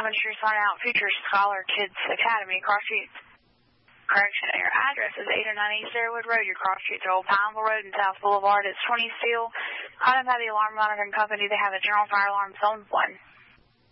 coming to your Sun Out Future Scholar Kids Academy, Cross Street. Correction, your address is 809 East Airwood Road. Your cross streets are Old Pineville Road and South Boulevard. It's 20 Steel. Contact by the alarm monitoring company. They have a general fire alarm zone 1.